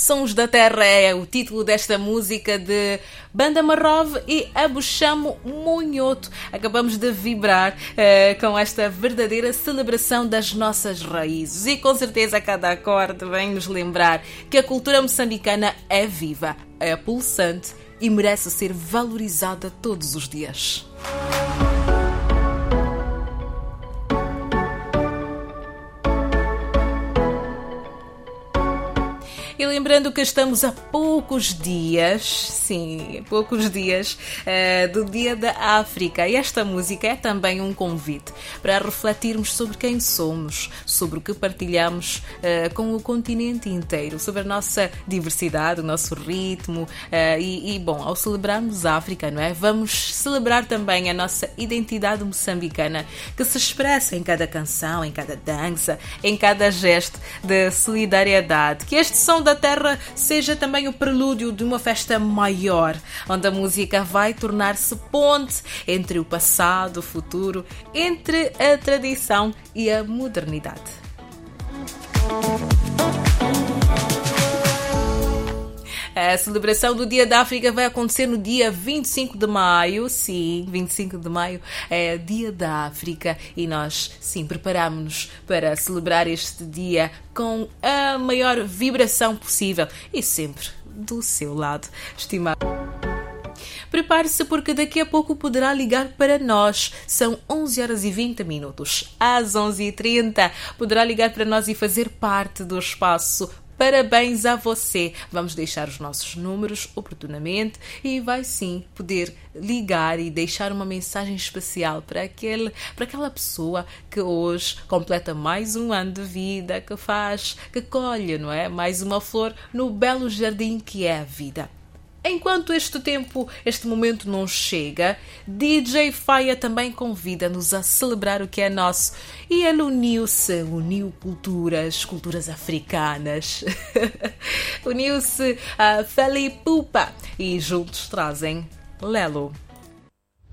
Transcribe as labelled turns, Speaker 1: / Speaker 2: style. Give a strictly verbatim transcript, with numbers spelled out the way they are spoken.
Speaker 1: Sons da Terra é o título desta música de Banda Marrove e Abuchamo Munhoto. Acabamos de vibrar uh, com esta verdadeira celebração das nossas raízes e com certeza cada acorde vem nos lembrar que a cultura moçambicana é viva, é pulsante e merece ser valorizada todos os dias. E lembrando que estamos a poucos dias, sim, poucos dias uh, do Dia da África. E esta música é também um convite para refletirmos sobre quem somos, sobre o que partilhamos uh, com o continente inteiro, sobre a nossa diversidade, o nosso ritmo. Uh, e, e, bom, ao celebrarmos a África, não é? Vamos celebrar também a nossa identidade moçambicana, que se expressa em cada canção, em cada dança, em cada gesto de solidariedade. Que este som da Terra seja também o prelúdio de uma festa maior, onde a música vai tornar-se ponte entre o passado, o futuro, entre a tradição e a modernidade. A celebração do Dia da África vai acontecer no dia vinte e cinco de maio. Sim, vinte e cinco de maio é Dia da África e nós, sim, preparamos-nos para celebrar este dia com a maior vibração possível e sempre do seu lado, estimado. Prepare-se porque daqui a pouco poderá ligar para nós. São onze horas e vinte minutos. Às onze e trinta poderá ligar para nós e fazer parte do espaço Parabéns a você. Vamos deixar os nossos números oportunamente e vai sim poder ligar e deixar uma mensagem especial para, aquele, para aquela pessoa que hoje completa mais um ano de vida, que faz, que colhe, não é? Mais uma flor no belo jardim que é a vida. Enquanto este tempo, este momento não chega, D J Faia também convida-nos a celebrar o que é nosso. E ele uniu-se, uniu culturas, culturas africanas. Uniu-se a Fela Ipupa e juntos trazem Lelo.